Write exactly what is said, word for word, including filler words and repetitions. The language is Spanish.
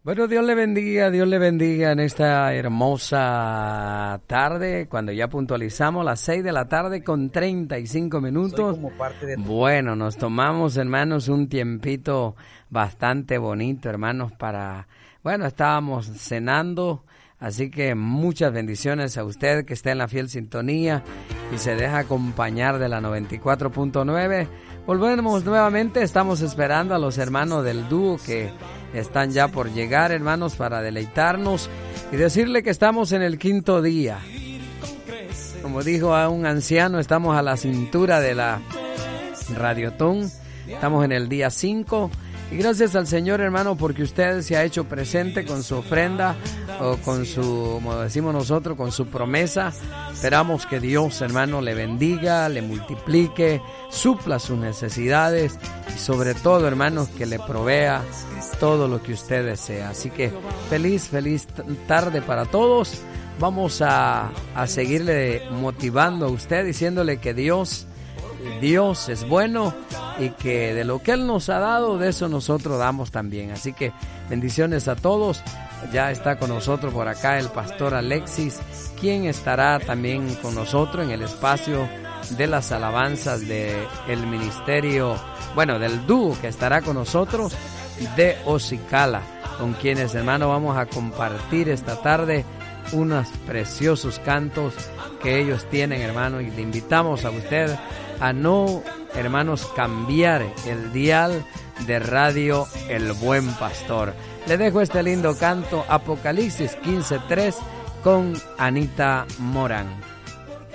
Bueno, Dios le bendiga, Dios le bendiga en esta hermosa tarde, cuando ya puntualizamos las seis de la tarde con treinta y cinco minutos. Soy como parte de tu... Bueno, nos tomamos, hermanos, un tiempito bastante bonito, hermanos, para... Bueno, estábamos cenando, así que muchas bendiciones a usted que está en la fiel sintonía y se deja acompañar de la noventa y cuatro punto nueve. Volvemos nuevamente, estamos esperando a los hermanos del dúo que están ya por llegar, hermanos, para deleitarnos y decirle que estamos en el quinto día. Como dijo a un anciano, estamos a la cintura de la Radiotón, estamos en el día cinco. Y gracias al Señor, hermano, porque usted se ha hecho presente con su ofrenda o con su, como decimos nosotros, con su promesa. Esperamos que Dios, hermano, le bendiga, le multiplique, supla sus necesidades y sobre todo, hermanos, que le provea todo lo que usted desea. Así que feliz, feliz tarde para todos. Vamos a, a seguirle motivando a usted, diciéndole que Dios... Dios es bueno y que de lo que Él nos ha dado, de eso nosotros damos también. Así que bendiciones a todos. Ya está con nosotros por acá el pastor Alexis, quien estará también con nosotros en el espacio de las alabanzas del ministerio, bueno, del dúo que estará con nosotros de Ocicala, con quienes, hermano, vamos a compartir esta tarde unos preciosos cantos que ellos tienen, hermano, y le invitamos a usted a no, hermanos, cambiar el dial de radio El Buen Pastor. Le dejo este lindo canto, Apocalipsis quince tres, con Anita Morán.